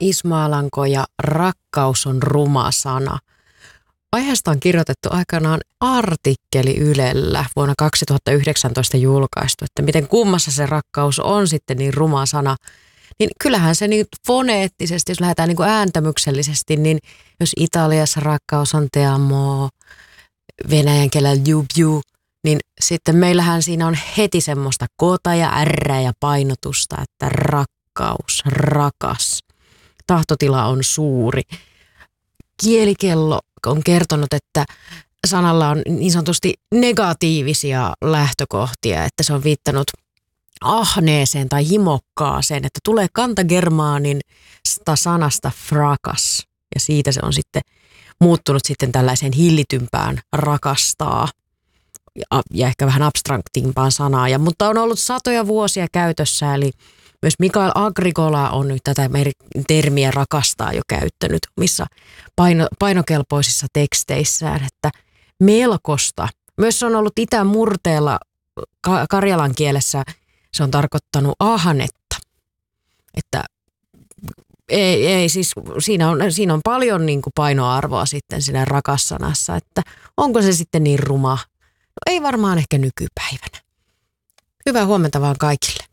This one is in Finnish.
Ismo Alanko ja rakkaus on ruma sana. Aiheesta on kirjoitettu aikanaan artikkeli Ylellä vuonna 2019 julkaistu, että miten kummassa se rakkaus on sitten niin ruma sana. Niin kyllähän se niin foneettisesti, jos lähdetään niin kuin ääntämyksellisesti, niin jos Italiassa rakkaus on te amo, venäjän kielellä ju, niin sitten meillähän siinä on heti semmoista kota ja ärrää ja painotusta, että rakkaus, rakas. Tahtotila on suuri. Kielikello on kertonut, että sanalla on niin sanotusti negatiivisia lähtökohtia, että se on viittanut ahneeseen tai himokkaaseen, että tulee kantagermaanin sanasta frakas ja siitä se on sitten muuttunut sitten tällaiseen hillitympään rakastaa ja ehkä vähän abstraktimpaan sanaa. Mutta on ollut satoja vuosia käytössä, eli myös Mikael Agricola on nyt tätä termiä rakastaa jo käyttänyt omissa painokelpoisissa teksteissään, että melkosta. Myös se on ollut itämurteella karjalan kielessä, se on tarkoittanut ahanetta. Että ei siis siinä on paljon niin kuin painoarvoa sitten siinä rakassanassa, että onko se sitten niin ruma? No ei varmaan ehkä nykypäivänä. Hyvää huomenta vaan kaikille.